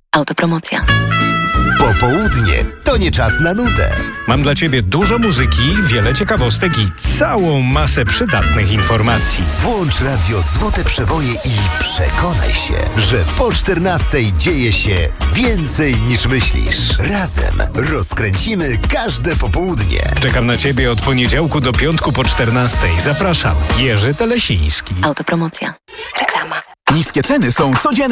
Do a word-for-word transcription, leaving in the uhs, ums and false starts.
Autopromocja. Popołudnie to nie czas na nudę. Mam dla Ciebie dużo muzyki, wiele ciekawostek i całą masę przydatnych informacji. Włącz radio Złote Przeboje i przekonaj się, że po czternastej dzieje się więcej niż myślisz. Razem rozkręcimy każde popołudnie. Czekam na Ciebie od poniedziałku do piątku po czternastej. Zapraszam, Jerzy Telesiński. Autopromocja. Reklama. Niskie ceny są codzienne.